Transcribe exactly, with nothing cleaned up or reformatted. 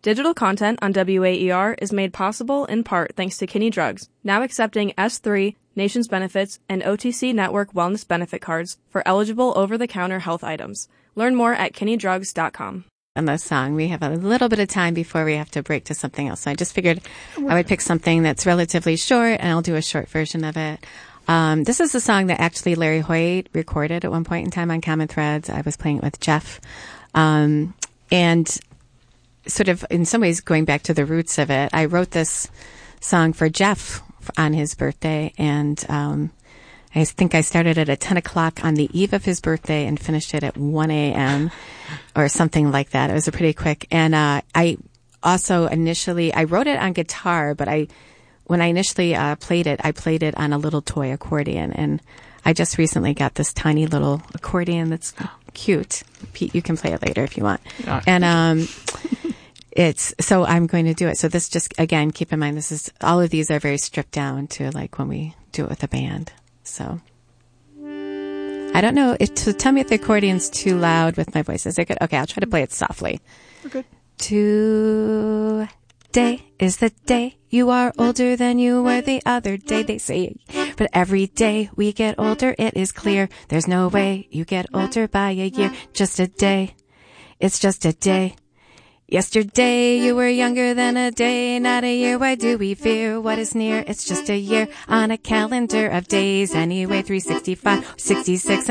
Digital content on W A E R is made possible in part thanks to Kinney Drugs, now accepting S three, Nations Benefits, and O T C Network Wellness Benefit Cards for eligible over-the-counter health items. Learn more at kinney drugs dot com. On the song, we have a little bit of time before we have to break to something else. So I just figured I would pick something that's relatively short, and I'll do a short version of it. Um, this is a song that actually Larry Hoyt recorded at one point in time on Common Threads. I was playing it with Jeff. Um, and sort of in some ways going back to the roots of it, I wrote this song for Jeff on his birthday, and um, I think I started it at ten o'clock on the eve of his birthday and finished it at one a.m. or something like that. It was a pretty quick. And uh, I also initially, I wrote it on guitar, but I, when I initially uh, played it, I played it on a little toy accordion. And I just recently got this tiny little accordion that's cute. Pete, you can play it later if you want. Yeah. And um, it's, so I'm going to do it. So this just, again, keep in mind, this is, all of these are very stripped down to like when we do it with a band. So I don't know. If, so tell me if the accordion's too loud with my voice. Is it good? Okay, I'll try to play it softly. Okay. Today is the day you are older than you were the other day, they say. But every day we get older, it is clear. There's no way you get older by a year. Just a day. It's just a day. Yesterday you were younger than a day, not a year. Why do we fear what is near? It's just a year on a calendar of days. Anyway, three sixty-five, sixty-six.